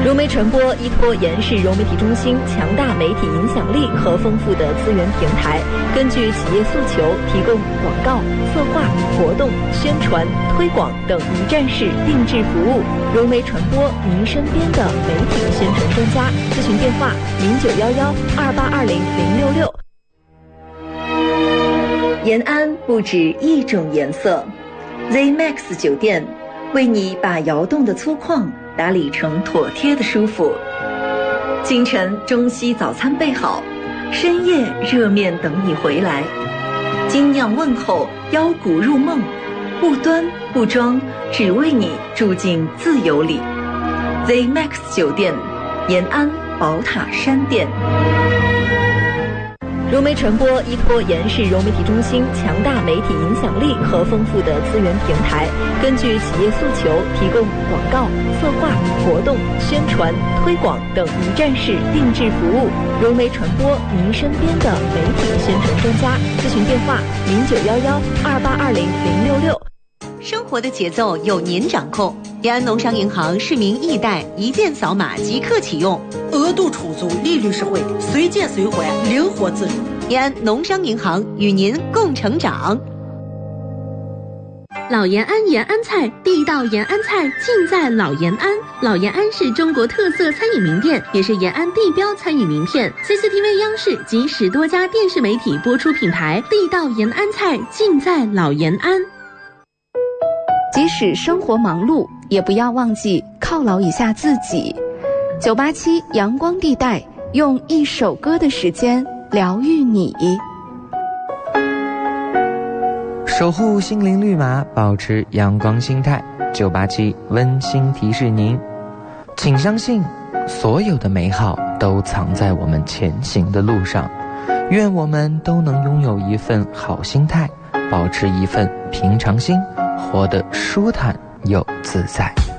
融媒传播依托延世融媒体中心强大媒体影响力和丰富的资源平台，根据企业诉求提供广告、策划、活动、宣传、推广等一站式定制服务。融媒传播，您身边的媒体宣传专家。咨询电话0911282066。延安不止一种颜色 ，ZMAX 酒店为你把窑洞的粗犷打理成妥帖的舒服。清晨中西早餐备好，深夜热面等你回来。精酿问候，邀骨入梦，不端不装，只为你住进自由里。ZMAX 酒店，延安宝塔山店。融媒传播依托延世融媒体中心强大媒体影响力和丰富的资源平台，根据企业诉求提供广告、策划、活动、宣传、推广等一站式定制服务。融媒传播，您身边的媒体宣传专家。咨询电话0911282066。 生活的节奏由您掌控。延安农商银行市民易贷，一键扫码即刻启用， 额度充足，利率实惠，随借随还，灵活自如。 延安农商银行与您共成长。 老延安延安菜，地道延安菜尽在老延安。老延安是中国特色餐饮名店，也是延安地标餐饮名片。CCTV 央视及10多家电视媒体播出品牌，地道延安菜尽在老延安。 即使生活忙碌，也不要忘记犒劳一下自己。987阳光地带，用一首歌的时间疗愈你。 守护心灵绿码，保持阳光心态。987温馨提示您，请相信，所有的美好都藏在我们前行的路上。愿我们都能拥有一份好心态，保持一份平常心，活得舒坦又自在。